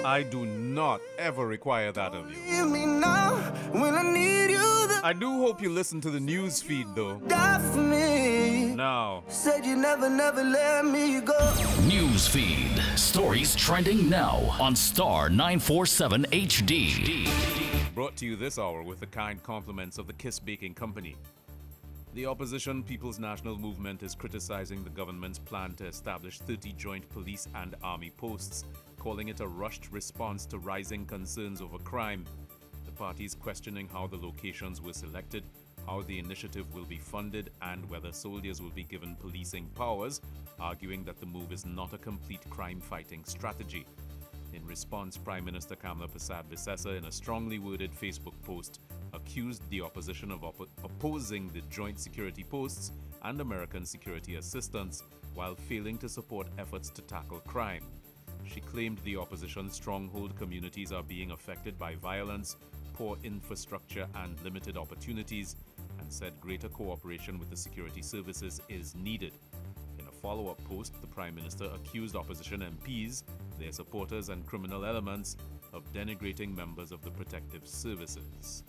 I do not ever require that of you. Leave me now when I need you. I do hope you listen to the news feed though. Die for me. Now, Said you never let me go. Newsfeed. Stories trending now on Star 947 HD. brought to you this hour with the kind compliments of the Kiss Baking Company. The opposition People's National Movement is criticizing the government's plan to establish 30 joint police and army posts, calling it a rushed response to rising concerns over crime. The party is questioning how the locations were selected, how the initiative will be funded, and whether soldiers will be given policing powers, arguing that the move is not a complete crime-fighting strategy. In response, Prime Minister Kamla Persad-Bissessar, in a strongly worded Facebook post, accused the opposition of opposing the joint security posts and American security assistance while failing to support efforts to tackle crime. She claimed the opposition's stronghold communities are being affected by violence, poor infrastructure, and limited opportunities, and said greater cooperation with the security services is needed. In a follow-up post, the Prime Minister accused opposition MPs, their supporters, and criminal elements of denigrating members of the protective services.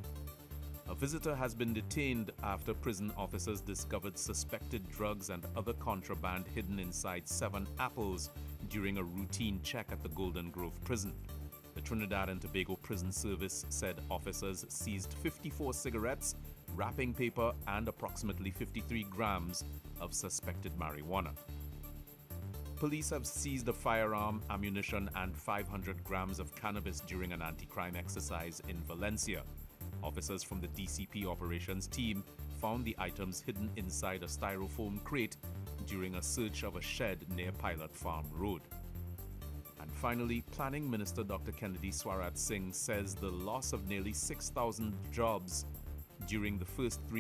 A visitor has been detained after prison officers discovered suspected drugs and other contraband hidden inside 7 apples during a routine check at the Golden Grove prison. The Trinidad and Tobago Prison Service said officers seized 54 cigarettes, wrapping paper, and approximately 53 grams of suspected marijuana. Police have seized a firearm, ammunition, and 500 grams of cannabis during an anti-crime exercise in Valencia. Officers from the DCP operations team found the items hidden inside a styrofoam crate during a search of a shed near Pilot Farm Road. And finally, Planning Minister Dr. Kennedy Swarat Singh says the loss of nearly 6,000 jobs during the first 3